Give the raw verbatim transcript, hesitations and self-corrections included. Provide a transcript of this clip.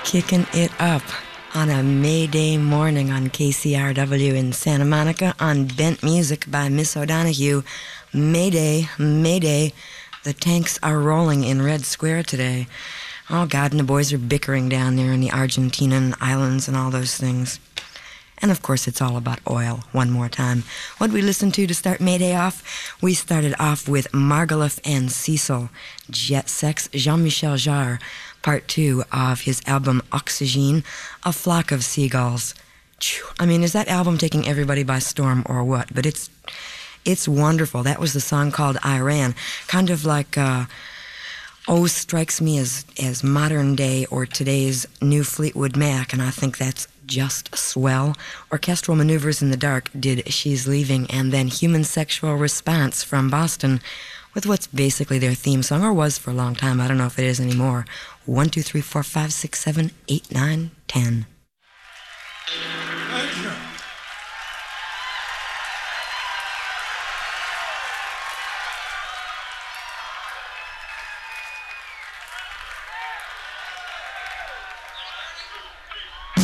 Kicking it up on a May Day morning on K C R W in Santa Monica on Bent Music by Miss O'Donoghue. Mayday, Mayday, the tanks are rolling in Red Square today. Oh God, and the boys are bickering down there in the Argentinian islands and all those things. And of course it's all about oil, one more time. What did we listen to to start Mayday off? We started off with Margaluf and Cecil, Jet Sex, Jean-Michel Jarre, part two of his album Oxygene, A Flock of Seagulls. I mean, is that album taking everybody by storm or what? But it's it's wonderful. That was the song called Iran, kind of like, uh, oh, strikes me as, as modern day or today's new Fleetwood Mac, and I think that's just swell. Orchestral Maneuvers in the Dark did She's Leaving, and then Human Sexual Response from Boston with what's basically their theme song, or was for a long time. I don't know if it is anymore. One, two, three, four, five, six, seven, eight, nine, ten.